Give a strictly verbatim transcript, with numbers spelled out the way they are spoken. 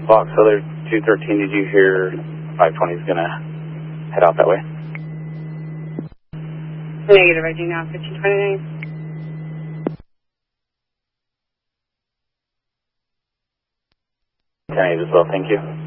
Fox, other two thirteen, did you hear five twenty is going to head out that way? Negative, I do now, fifteen twenty-nine. ten eight as well, thank you.